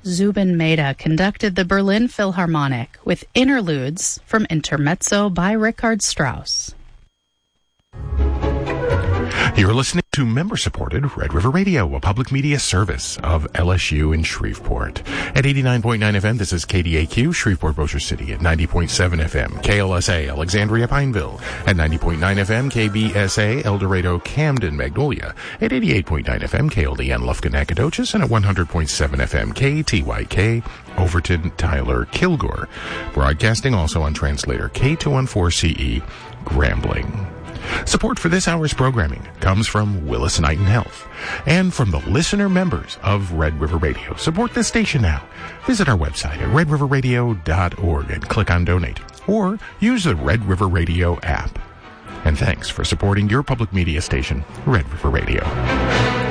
Zubin Mehta conducted the Berlin Philharmonic with interludes from Intermezzo by Richard Strauss. You're listening to member-supported Red River Radio, a public media service of LSU in Shreveport. At 89.9 FM, this is KDAQ, Shreveport, Bossier City. At 90.7 FM, KLSA, Alexandria, Pineville. At 90.9 FM, KBSA, El Dorado, Camden, Magnolia. At 88.9 FM, KLDN, Lufkin, Nacogdoches. And at 100.7 FM, KTYK, Overton, Tyler, Kilgore. Broadcasting also on translator K214CE, Grambling. Support for this hour's programming comes from Willis Knighton Health and from the listener members of Red River Radio. Support this station now. Visit our website at redriverradio.org and click on Donate, or use the Red River Radio app. And thanks for supporting your public media station, Red River Radio.